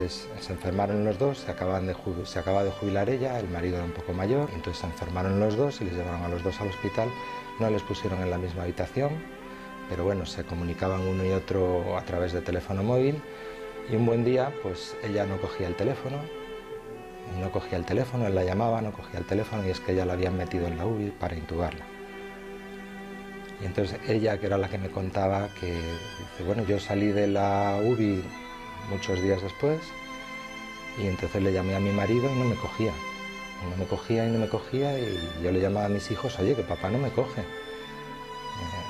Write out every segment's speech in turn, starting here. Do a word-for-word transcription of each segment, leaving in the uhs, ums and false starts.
Pues, se enfermaron los dos, se, acaban de se acaba de jubilar ella, el marido era un poco mayor, entonces se enfermaron los dos y les llevaron a los dos al hospital. No les pusieron en la misma habitación, pero bueno, se comunicaban uno y otro a través de teléfono móvil, y un buen día pues ella no cogía el teléfono, no cogía el teléfono, él la llamaba, no cogía el teléfono, y es que ella la habían metido en la U B I para intubarla. Y entonces ella, que era la que me contaba, que dice, bueno, yo salí de la U B I muchos días después, y entonces le llamé a mi marido y no me cogía. No me cogía y no me cogía, y yo le llamaba a mis hijos, oye, que papá no me coge. Eh,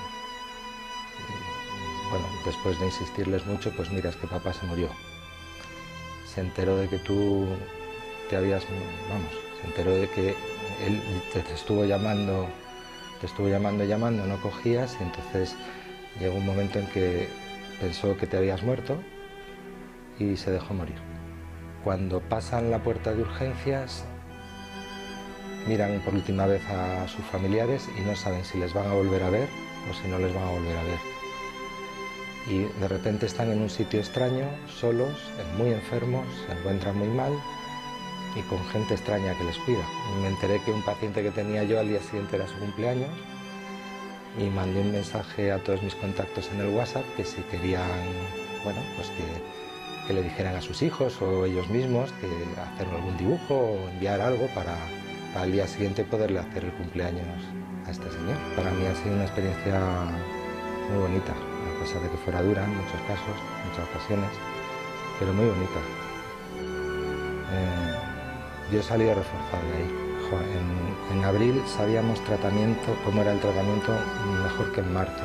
y, bueno, después de insistirles mucho, pues mira, es que papá se murió. Se enteró de que tú te habías, vamos, se enteró de que él te, te estuvo llamando, te estuvo llamando, llamando, no cogías, y entonces llegó un momento en que pensó que te habías muerto y se dejó morir. Cuando pasan la puerta de urgencias, miran por última vez a sus familiares y no saben si les van a volver a ver o si no les van a volver a ver. Y de repente están en un sitio extraño, solos, muy enfermos, se encuentran muy mal y con gente extraña que les cuida. Y me enteré que un paciente que tenía yo al día siguiente era su cumpleaños, y mandé un mensaje a todos mis contactos en el WhatsApp que si querían, bueno, pues que, que le dijeran a sus hijos o ellos mismos que hacer algún dibujo o enviar algo para, para al día siguiente poderle hacer el cumpleaños a este señor. Para mí ha sido una experiencia muy bonita, a pesar de que fuera dura en muchos casos, en muchas ocasiones, pero muy bonita. Eh, yo he salido reforzado de ahí. Joder, en, en abril sabíamos tratamiento, cómo era el tratamiento, mejor que en marzo.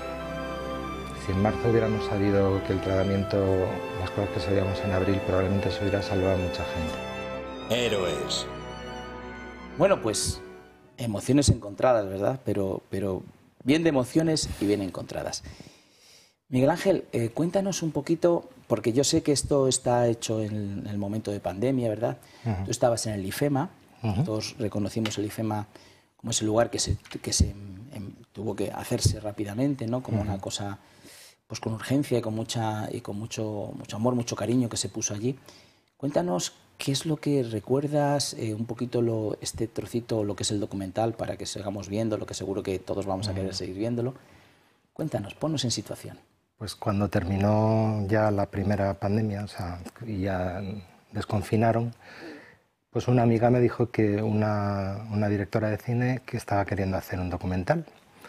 Si en marzo hubiéramos sabido que el tratamiento, las cosas que sabíamos en abril, probablemente se hubiera salvado a mucha gente. Héroes. Bueno, pues emociones encontradas, ¿verdad? Pero, pero bien de emociones y bien encontradas. Miguel Ángel, eh, cuéntanos un poquito, porque yo sé que esto está hecho en el momento de pandemia, ¿verdad? Uh-huh. Tú estabas en el IFEMA, uh-huh. Todos reconocimos el IFEMA como ese lugar que se, que se em, tuvo que hacerse rápidamente, ¿no? Como uh-huh. una cosa pues con urgencia y con, mucha, y con mucho, mucho amor, mucho cariño que se puso allí. Cuéntanos qué es lo que recuerdas, eh, un poquito lo, este trocito, lo que es el documental, para que sigamos viendo, lo que seguro que todos vamos a querer seguir viéndolo. Cuéntanos, ponnos en situación. Pues cuando terminó ya la primera pandemia, o sea, y ya desconfinaron, pues una amiga me dijo que una, una directora de cine que estaba queriendo hacer un documental,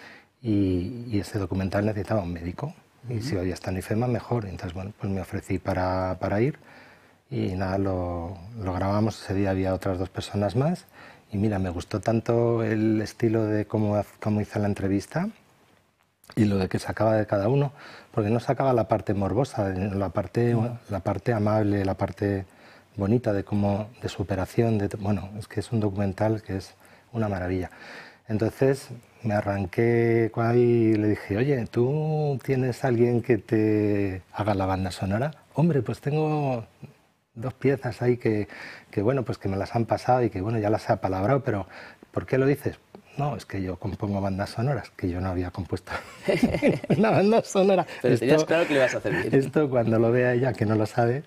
y, y ese documental necesitaba un médico, y uh-huh. si había estado en IFEMA mejor. Entonces, bueno, pues me ofrecí para, para ir, y nada, lo, lo grabamos. Ese día había otras dos personas más, y mira, me gustó tanto el estilo de cómo, cómo hice la entrevista, y lo de que sacaba de cada uno, porque no sacaba la parte morbosa, la parte, uh-huh. la parte amable, la parte bonita de cómo, de su operación, de, bueno, es que es un documental que es una maravilla. Entonces me arranqué y le dije, oye, ¿tú tienes alguien que te haga la banda sonora? Hombre, pues tengo dos piezas ahí que, que bueno, pues que me las han pasado y que bueno, ya las he apalabrado, pero ¿por qué lo dices? No, es que yo compongo bandas sonoras, que yo no había compuesto una banda sonora. Pero esto, tenías claro que le ibas a hacer bien. Esto cuando lo vea ella, que no lo sabe,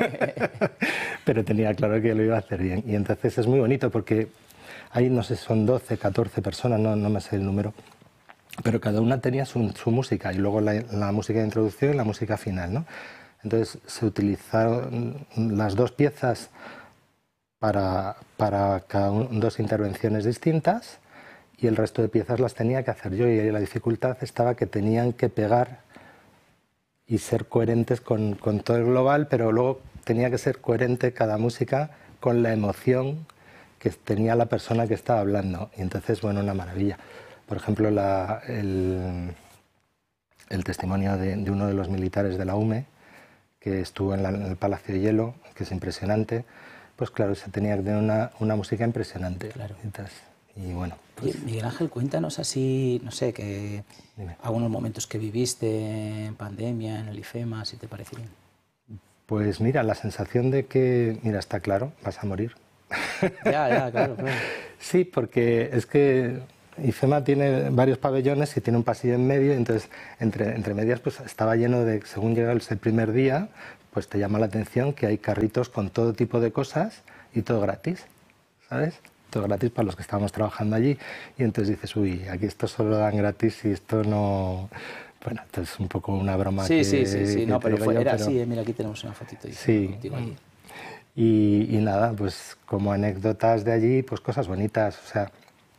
pero tenía claro que lo iba a hacer bien. Y entonces es muy bonito porque ahí, no sé, son doce, catorce personas, no, no me sé el número, pero cada una tenía su, su música, y luego la, la música de introducción y la música final, ¿no? Entonces se utilizaron las dos piezas para, para cada un, dos intervenciones distintas, y el resto de piezas las tenía que hacer yo, y la dificultad estaba que tenían que pegar y ser coherentes con, con todo el global, pero luego tenía que ser coherente cada música con la emoción que tenía la persona que estaba hablando. Y entonces, bueno, una maravilla. Por ejemplo, la, el, el testimonio de, de uno de los militares de la U M E, que estuvo en, la, en el Palacio de Hielo, que es impresionante, pues claro, se tenía que tener una, una música impresionante. Claro. Entonces, y bueno, pues... Oye, Miguel Ángel, cuéntanos así, no sé, que Dime. algunos momentos que viviste en pandemia, en el IFEMA, si te parece bien. Pues mira, la sensación de que, mira, está claro, vas a morir. Ya, ya, claro, claro. Sí, porque es que IFEMA tiene varios pabellones y tiene un pasillo en medio, entonces entre, entre medias pues estaba lleno de, según llegaba el primer día, pues te llama la atención que hay carritos con todo tipo de cosas y todo gratis, ¿sabes? Todo gratis para los que estábamos trabajando allí. Y entonces dices, uy, aquí esto solo dan gratis y esto no... Bueno, entonces es un poco una broma sí, que... Sí, sí, sí, no, pero fue, yo, era pero... así, eh, mira, aquí tenemos una fotito. Sí. Contigo allí. Y, y nada, pues como anécdotas de allí, pues cosas bonitas, o sea...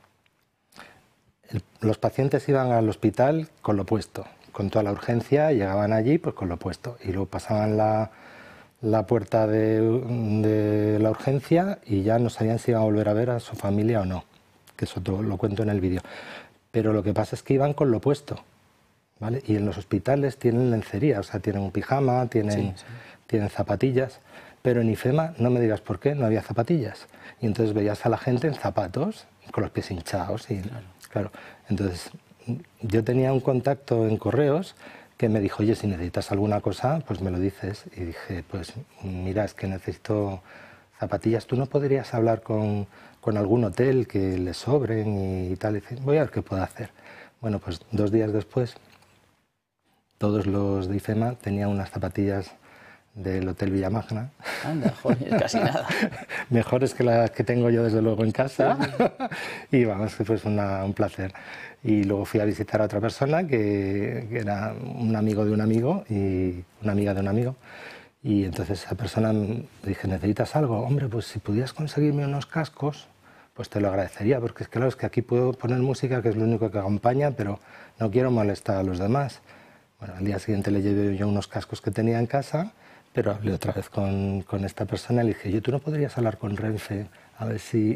El, los pacientes iban al hospital con lo puesto, con toda la urgencia, llegaban allí pues con lo puesto y luego pasaban la, la puerta de, de la urgencia y ya no sabían si iban a volver a ver a su familia o no, que eso todo lo cuento en el vídeo. Pero lo que pasa es que iban con lo puesto, ¿vale? Y en los hospitales tienen lencería, o sea, tienen un pijama, tienen, sí, sí. tienen zapatillas, pero en IFEMA no me digas por qué, no había zapatillas. Y entonces veías a la gente en zapatos, con los pies hinchados y... Claro. Claro, entonces yo tenía un contacto en correos que me dijo, oye, si necesitas alguna cosa, pues me lo dices. Y dije, pues mira, es que necesito zapatillas. ¿Tú no podrías hablar con, con algún hotel que les sobren y tal? Y dije, voy a ver qué puedo hacer. Bueno, pues dos días después, todos los de IFEMA tenían unas zapatillas del Hotel Villamagna. Anda, joder, casi nada. Mejores que las que tengo yo desde luego en casa. Y vamos, que fue una, un placer. Y luego fui a visitar a otra persona que, que era un amigo de un amigo y una amiga de un amigo. Y entonces esa persona me dije, ¿necesitas algo? Hombre, pues si pudieras conseguirme unos cascos, pues te lo agradecería, porque es que claro, es que aquí puedo poner música, que es lo único que acompaña, pero no quiero molestar a los demás. Bueno, al día siguiente le llevé yo unos cascos que tenía en casa. Pero hablé otra vez con, con esta persona y le dije, yo, ¿tú no podrías hablar con Renfe? A ver si...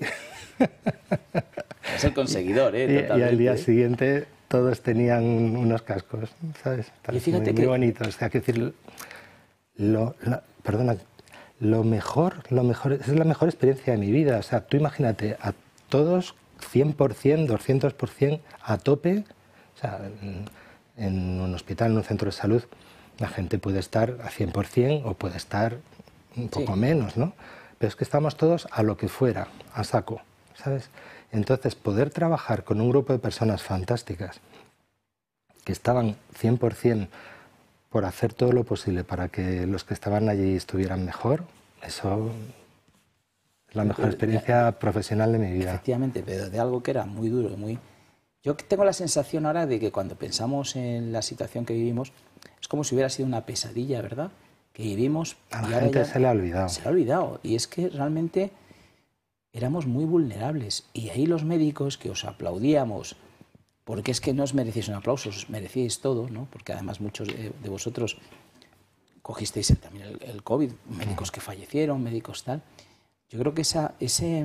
Es el conseguidor, ¿eh? Y, y al día siguiente todos tenían unos cascos, ¿sabes? Y fíjate muy, que... muy bonitos. O sea, que decir, lo, lo, perdona, lo mejor, lo mejor, es la mejor experiencia de mi vida. O sea, tú imagínate a todos cien por cien, doscientos por cien a tope, o sea, en, en un hospital, en un centro de salud, la gente puede estar a cien por cien o puede estar un poco sí. menos, ¿no? Pero es que estamos todos a lo que fuera, a saco, ¿sabes? Entonces, poder trabajar con un grupo de personas fantásticas que estaban cien por cien por hacer todo lo posible para que los que estaban allí estuvieran mejor, eso es la mejor experiencia profesional de mi vida. Efectivamente, pero de algo que era muy duro y muy... Yo tengo la sensación ahora de que cuando pensamos en la situación que vivimos, es como si hubiera sido una pesadilla, ¿verdad? Que vivimos... A la gente se le ha olvidado. Se le ha olvidado. Y es que realmente éramos muy vulnerables. Y ahí los médicos que os aplaudíamos, porque es que no os merecéis un aplauso, os merecíais todo, ¿no? Porque además muchos de, de vosotros cogisteis también el, el COVID, médicos que fallecieron, médicos tal. Yo creo que esa, ese,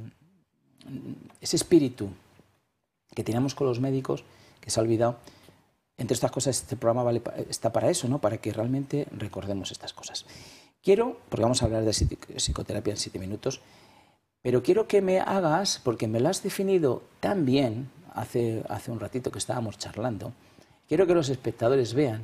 ese espíritu que teníamos con los médicos, que se ha olvidado, entre estas cosas este programa vale, está para eso, ¿no? Para que realmente recordemos estas cosas. Quiero, porque vamos a hablar de psicoterapia en siete minutos, pero quiero que me hagas, porque me lo has definido tan bien hace, hace un ratito que estábamos charlando, quiero que los espectadores vean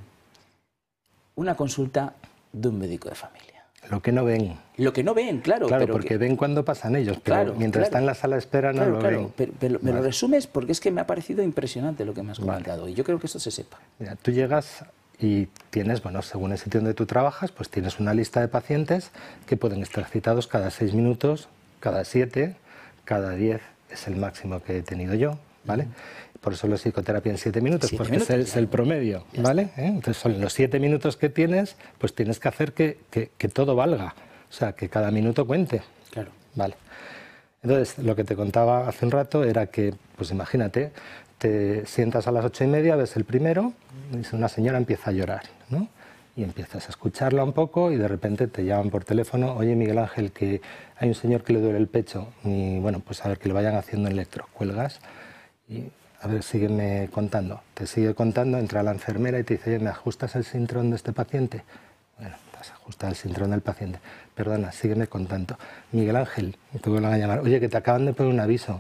una consulta de un médico de familia. Lo que no ven. Lo que no ven, claro. Claro, pero porque que... ven cuando pasan ellos, pero claro, mientras claro. está en la sala de espera no claro, lo claro. ven. Pero, pero me vale. lo resumes porque es que me ha parecido impresionante lo que me has comentado vale. y yo creo que esto se sepa. Mira, tú llegas y tienes, bueno, según el sitio donde tú trabajas, pues tienes una lista de pacientes que pueden estar citados cada seis minutos, cada siete, cada diez, es el máximo que he tenido yo, ¿vale? Uh-huh. Por eso la psicoterapia en siete minutos, siete porque minutos, es, es el promedio, ¿vale? ¿Eh? Entonces son los siete minutos que tienes, pues tienes que hacer que, que, que todo valga, o sea, que cada minuto cuente. Claro. Vale. Entonces, lo que te contaba hace un rato era que, pues imagínate, te sientas a las ocho y media, ves el primero, y una señora empieza a llorar, ¿no? Y empiezas a escucharla un poco y de repente te llaman por teléfono, oye Miguel Ángel, que hay un señor que le duele el pecho, y bueno, pues a ver, que le vayan haciendo electro, cuelgas y a ver, sígueme contando. Te sigue contando, entra la enfermera y te dice, oye, ¿me ajustas el cinturón de este paciente? Bueno, vas a ajustar el cinturón del paciente. Perdona, sígueme contando. Miguel Ángel, te vuelven a llamar, oye, que te acaban de poner un aviso.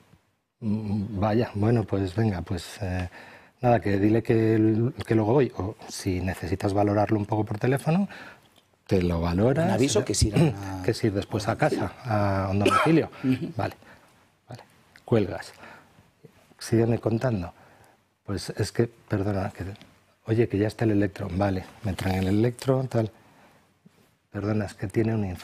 Vaya, bueno, pues venga, pues eh, nada, que dile que, que luego voy. O si necesitas valorarlo un poco por teléfono, te lo valoras. Un aviso que es ir, a... que es ir después a casa, a un domicilio. Vale, vale, cuelgas. Sígueme contando. Pues es que, perdona, que, oye, que ya está el electro. Vale, me traen el electro, tal. Perdona, es que tiene un infarto.